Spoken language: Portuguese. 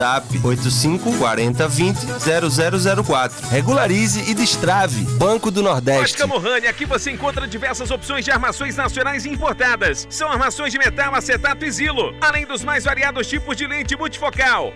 TAP 85 40 20 0004. Regularize e destrave. Banco do Nordeste. Ótica Mohani, aqui você encontra diversas opções de armações nacionais e importadas. São armações de metal, acetato e zilo, além dos mais variados tipos de lente multifocal.